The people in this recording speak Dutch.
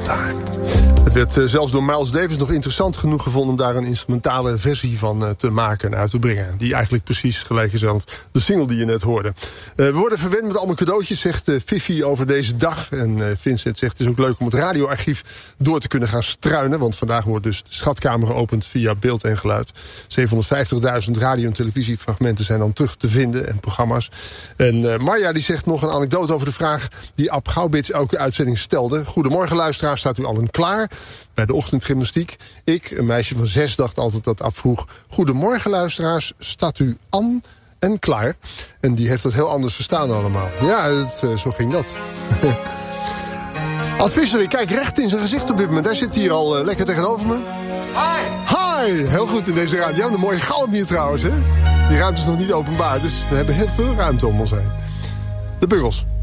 Sometimes. Het werd zelfs door Miles Davis nog interessant genoeg gevonden om daar een instrumentale versie van te maken en uit te brengen. Die eigenlijk precies gelijk is aan de single die je net hoorde. We worden verwend met allemaal cadeautjes, zegt Fifi over deze dag. En Vincent zegt het is ook leuk om het radioarchief door te kunnen gaan struinen. Want vandaag wordt dus de schatkamer geopend via beeld en geluid. 750.000 radio- en televisiefragmenten zijn dan terug te vinden en programma's. En Marja die zegt nog een anekdote over de vraag die Ab Gaubits elke uitzending stelde. Goedemorgen luisteraar, staat u al klaar? Bij de ochtendgymnastiek. Ik, een meisje van 6, dacht altijd dat Ab vroeg. Goedemorgen luisteraars, staat u aan en klaar? En die heeft dat heel anders verstaan allemaal. Ja, zo ging dat. Ad Visser, ik kijk recht in zijn gezicht op dit moment. Hij zit hier al lekker tegenover me. Hi! Hi! Heel goed in deze ruimte. Ja, een mooie galm hier trouwens, hè? Die ruimte is nog niet openbaar, dus we hebben heel veel ruimte om ons heen. De Buggles.